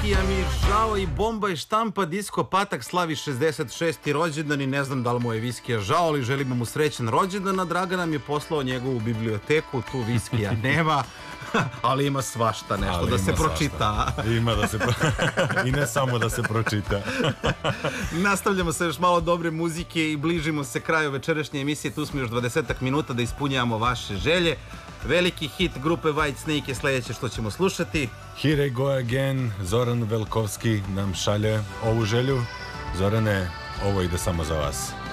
Vikija mi žao i bomba i štampa Disko Patak slavi 66. rođendan i ne znam da li mu je Viskija žao, ali želimo mu srećan rođendan, a Dragan nam je poslao njegovu biblioteku, tu Viskija nema, ali ima svašta nešto ali da se pročita. Ima da se i ne samo da se pročita. Nastavljamo sa još malo dobre muzike i bližimo se kraju večerašnje emisije. Tu smo još 20 minuta da ispunjavamo vaše želje. Veliki hit grupe White Snake je sljedeće što ćemo slušati. Here I go again. Zoran Velkovski nam šalje ovu želju. Zorane, ovo ide samo za vas.